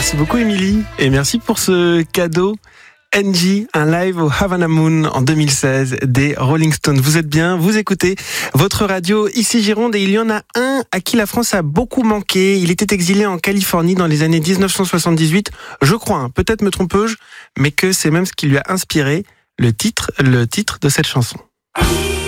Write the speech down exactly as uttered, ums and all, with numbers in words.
Merci beaucoup Émilie et merci pour ce cadeau. Angie, un live au Havana Moon en deux mille seize des Rolling Stones. Vous êtes bien, vous écoutez votre radio ici Gironde et il y en a un à qui la France a beaucoup manqué. Il était exilé en Californie dans les années dix-neuf cent soixante-dix-huit. Je crois, hein, peut-être me trompe-je, mais que c'est même ce qui lui a inspiré le titre, le titre de cette chanson.